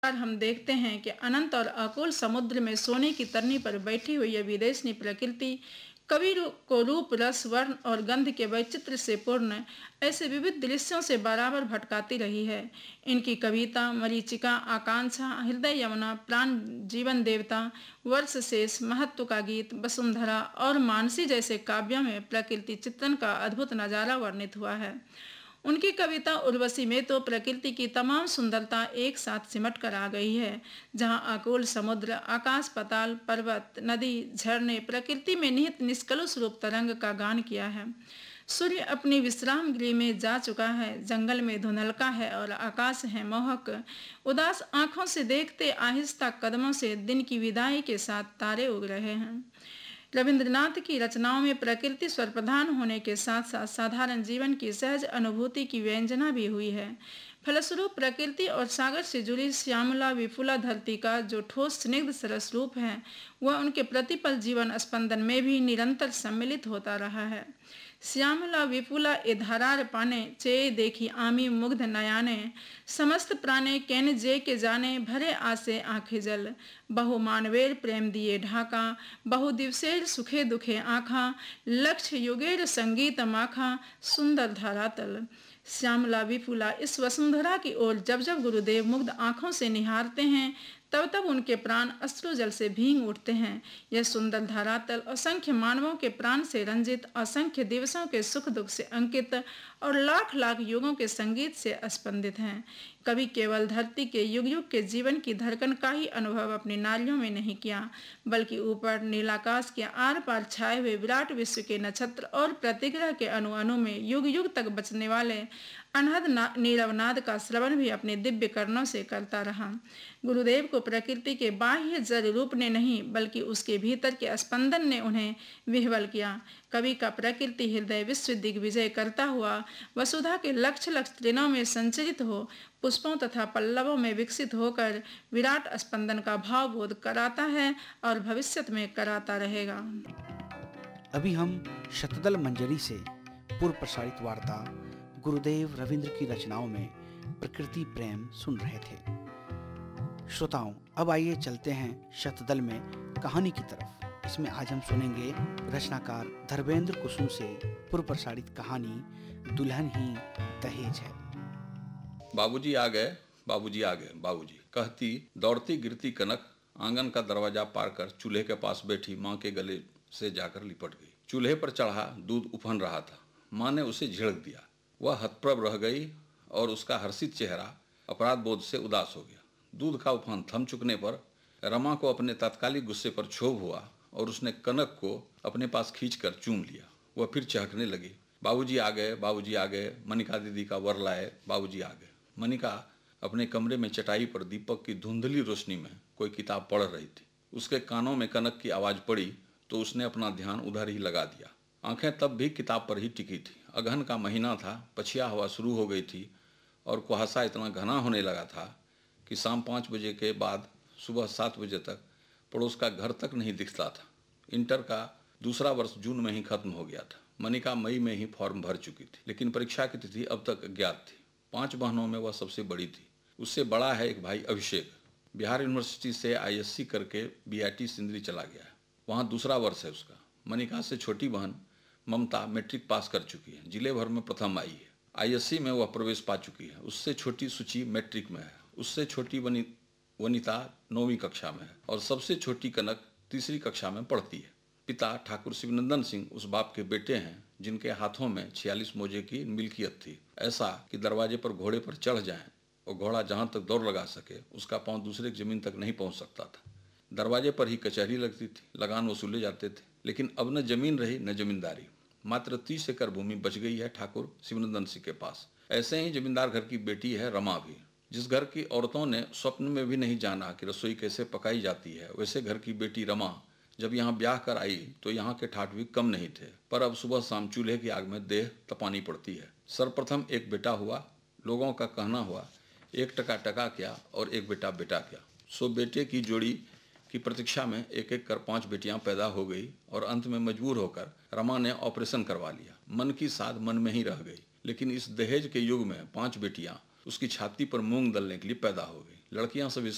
हम देखते हैं कि अनंत और अकुल समुद्र में सोने की तरनी पर बैठी हुई यह विदेशनी प्रकृति कवि को रूप, रस, वर्ण और गंध के वैचित्र से पूर्ण ऐसे विविध दृश्यों से बराबर भटकाती रही है। इनकी कविता, मरीचिका, आकांक्षा, हृदय यमुना, प्राण जीवन देवता, वर्ष शेष, महत्व का गीत, वसुंधरा और मानसी जैसे काव्यों में प्रकृति चित्रण का अद्भुत नजारा वर्णित हुआ है। उनकी कविता उर्वशी में तो प्रकृति की तमाम सुंदरता एक साथ सिमट कर आ गई है, जहां अकुल समुद्र, आकाश पाताल, पर्वत, नदी, झरने प्रकृति में निहित निष्कलुष रूप तरंग का गान किया है। सूर्य अपनी विश्राम गृह में जा चुका है, जंगल में धुंधलका है और आकाश है मोहक। उदास आंखों से देखते, आहिस्ता कदमों से दिन की विदाई के साथ तारे उग रहे हैं। रविंद्रनाथ की रचनाओं में प्रकृति स्वर प्रधान होने के साथ साथ साधारण जीवन की सहज अनुभूति की व्यंजना भी हुई है। फलस्वरूप प्रकृति और सागर से जुड़ी श्यामला विपुला धरती का जो ठोस स्निग्ध सरस रूप है, वह उनके प्रतिपल जीवन स्पंदन में भी निरंतर सम्मिलित होता रहा है। श्यामला विपुला ए धारार पाने, चे देखी आमी मुग्ध नयाने, समस्त प्राणे कैन जे के जाने, भरे आसे आंखें जल, बहु मानवेर प्रेम दिए ढाका, बहु दिवसेर सुखे दुखे आँखा, लक्ष्य युगेर संगीत माखा, सुंदर धरातल। श्यामला विपुला इस वसुंधरा की ओर जब जब गुरुदेव मुग्ध आंखों से निहारते हैं, तब तब उनके प्राण अश्रु जल से भींग उठते हैं। यह सुंदर धरातल असंख्य मानवों के प्राण से रंजित, असंख्य दिवसों के सुख दुख से अंकित और लाख लाख युगों के संगीत से स्पंदित हैं। कभी केवल धरती के युग युग के जीवन की धड़कन का ही अनुभव अपनी नालियों में नहीं किया, बल्कि ऊपर नीलाकाश के आर पार छाए हुए विराट विश्व के नक्षत्र और प्रतिग्रह के अणु अणु में युग युग तक बचने वाले अनहद नीरवनाद का श्रवण भी अपने दिव्य कर्णों से करता रहा। गुरुदेव को प्रकृति के बाह्य जड़ रूप ने नहीं, बल्कि उसके भीतर के स्पंदन ने उन्हें विह्वल किया। कवि का प्रकृति हृदय विश्व दिग्विजय करता हुआ वसुधा के लक्ष्य लक्ष्य तृणों में संचरित हो, पुष्पों तथा पल्लवों में विकसित होकर विराट स्पंदन का भाव बोध कराता है और भविष्य में कराता रहेगा। अभी हम शतदल मंजरी से पूर्व प्रसारित वार्ता गुरुदेव रविंद्र की रचनाओं में प्रकृति प्रेम सुन रहे थे। श्रोताओं, अब आइए चलते हैं शतदल में कहानी की तरफ। इसमें आज हम सुनेंगे रचनाकार धर्मेंद्र कुसुम से पूर्व प्रसारित कहानी दुल्हन ही दहेज है। बाबूजी आ गए, बाबूजी आ गए, बाबूजी कहती दौड़ती गिरती कनक आंगन का दरवाजा पार कर चूल्हे के पास बैठी माँ के गले से जाकर लिपट गई। चूल्हे पर चढ़ा दूध उफन रहा था। माँ ने उसे झिड़क दिया। वह हतप्रभ रह गई और उसका हर्षित चेहरा अपराध बोध से उदास हो गया। दूध का उफान थम चुकने पर रमा को अपने तात्कालिक गुस्से पर क्षोभ हुआ और उसने कनक को अपने पास खींचकर चूम लिया। वह फिर चहकने लगी, बाबूजी आ गए, बाबूजी आ गए, मनिका दीदी का वर लाए, बाबूजी आ गए। मनिका अपने कमरे में चटाई पर दीपक की धुंधली रोशनी में कोई किताब पढ़ रही थी। उसके कानों में कनक की आवाज़ पड़ी तो उसने अपना ध्यान उधर ही लगा दिया। आंखें तब भी किताब पर ही टिकी थी। अगहन का महीना था, पछिया हवा शुरू हो गई थी और कुहासा इतना घना होने लगा था कि शाम 5 बजे के बाद सुबह 7 बजे तक पड़ोस का घर तक नहीं दिखता था। इंटर का दूसरा वर्ष जून में ही खत्म हो गया था। मनिका मई में ही फॉर्म भर चुकी थी, लेकिन परीक्षा की तिथि अब तक अज्ञात थी। 5 बहनों में वह सबसे बड़ी थी। उससे बड़ा है एक भाई अभिषेक, बिहार यूनिवर्सिटी से ISC करके BIT सिंदरी चला गया है, वहाँ दूसरा वर्ष है उसका। मनिका से छोटी बहन ममता मैट्रिक पास कर चुकी है, जिले भर में प्रथम आई है। ISC में वह प्रवेश पा चुकी है। उससे छोटी सुचि मैट्रिक में है। उससे छोटी वनिता 9वीं कक्षा में है और सबसे छोटी कनक 3री कक्षा में पढ़ती है। पिता ठाकुर शिवनंदन सिंह उस बाप के बेटे हैं जिनके हाथों में 46 मोजे की मिल्कियत थी, ऐसा कि दरवाजे पर घोड़े पर चढ़ जाएं और घोड़ा जहां तक दौड़ लगा सके उसका पांव दूसरे की जमीन तक नहीं पहुंच सकता था। दरवाजे पर ही कचहरी लगती थी, लगान वसूले जाते थे। लेकिन अब न जमीन रही न जमींदारी। मात्र 30 एकड़ भूमि बच गई है ठाकुर शिवनंदन सिंह के पास। ऐसे ही जमींदार घर की बेटी है रमा भी, जिस घर की औरतों ने स्वप्न में भी नहीं जाना कि रसोई कैसे पकाई जाती है, वैसे घर की बेटी रमा जब यहाँ ब्याह कर आई तो यहाँ के ठाठ भी कम नहीं थे। पर अब सुबह शाम चूल्हे की आग में देह तपानी पड़ती है। सर्वप्रथम एक बेटा हुआ। लोगों का कहना हुआ 1 टका टका क्या और 1 बेटा बेटा क्या। सो बेटे की जोड़ी की प्रतीक्षा में एक एक कर 5 बेटियां पैदा हो गई और अंत में मजबूर होकर रमा ने ऑपरेशन करवा लिया। मन की साध मन में ही रह गई। लेकिन इस दहेज के युग में 5 बेटियां उसकी छाती पर मूंग दलने के लिए पैदा हो गई। लड़कियां सब